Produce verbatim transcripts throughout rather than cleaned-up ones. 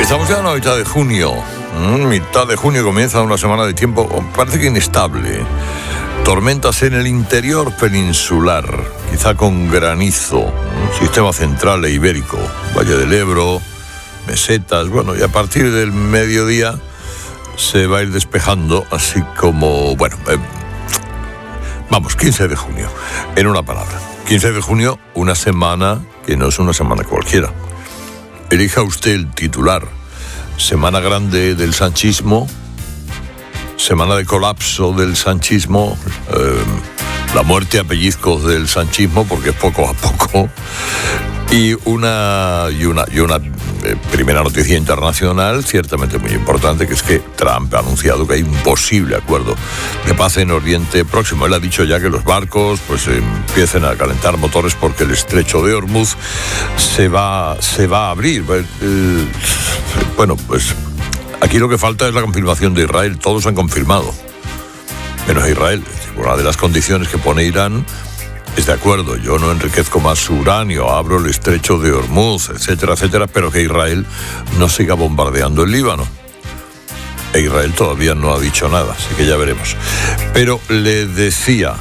Estamos ya en la mitad de junio. Mm, mitad de junio comienza una semana de tiempo, parece que inestable. Tormentas en el interior peninsular, quizá con granizo. Sistema central e ibérico, Valle del Ebro, mesetas. Bueno, y a partir del mediodía se va a ir despejando, así como, bueno, eh, vamos, quince de junio, en una palabra. quince de junio, una semana que no es una semana cualquiera. Elija usted el titular. Semana grande del sanchismo, semana de colapso del sanchismo, eh, la muerte a pellizcos del sanchismo, porque es poco a poco, y una, y una, y una eh, primera noticia internacional ciertamente muy importante, que es que Trump ha anunciado que hay un posible acuerdo de paz en Oriente Próximo. Él ha dicho ya que los barcos pues eh, empiecen a calentar motores porque el estrecho de Hormuz se va, se va a abrir. Eh, bueno, pues aquí lo que falta es la confirmación de Israel. Todos han confirmado, menos Israel. Una de las condiciones que pone Irán es: de acuerdo, yo no enriquezco más uranio, abro el estrecho de Hormuz, etcétera, etcétera, pero que Israel no siga bombardeando el Líbano. E Israel todavía no ha dicho nada, así que ya veremos. Pero le decía,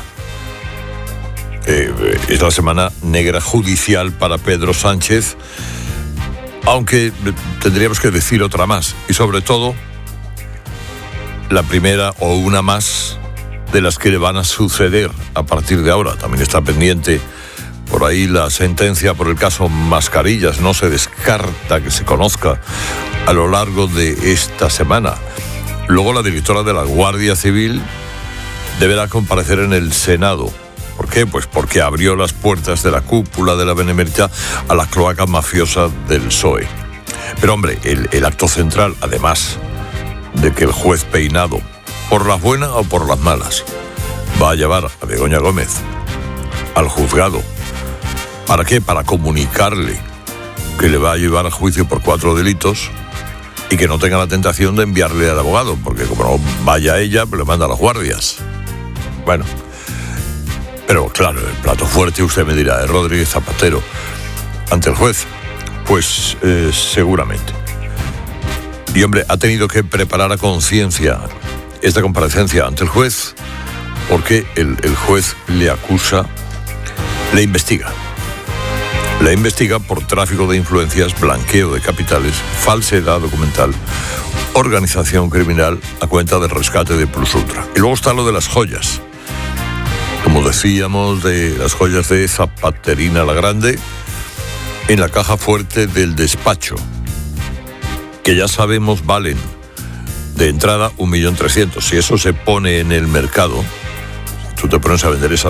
eh, es la semana negra judicial para Pedro Sánchez, aunque tendríamos que decir otra más, y sobre todo la primera o una más de las que le van a suceder a partir de ahora. También está pendiente por ahí la sentencia por el caso Mascarillas. No se descarta que se conozca a lo largo de esta semana. Luego la directora de la Guardia Civil deberá comparecer en el Senado. ¿Por qué? Pues porque abrió las puertas de la cúpula de la Benemérita a la cloaca mafiosa del P S O E. Pero hombre, el, el acto central, además de que el juez Peinado, por las buenas o por las malas, va a llevar a Begoña Gómez al juzgado. ¿Para qué? Para comunicarle que le va a llevar a juicio por cuatro delitos y que no tenga la tentación de enviarle al abogado, porque como no vaya ella, pues le manda a las guardias. Bueno, pero claro, el plato fuerte, usted me dirá, es Rodríguez Zapatero ante el juez. Pues eh, seguramente. Y hombre, ha tenido que preparar a conciencia esta comparecencia ante el juez, porque el, el juez le acusa, le investiga. Le investiga por tráfico de influencias, blanqueo de capitales, falsedad documental, organización criminal a cuenta del rescate de Plus Ultra. Y luego está lo de las joyas. Como decíamos, de las joyas de Zapaterina la Grande en la caja fuerte del despacho, que ya sabemos valen de entrada un millón trescientos. Si eso se pone en el mercado, tú te pones a vender esa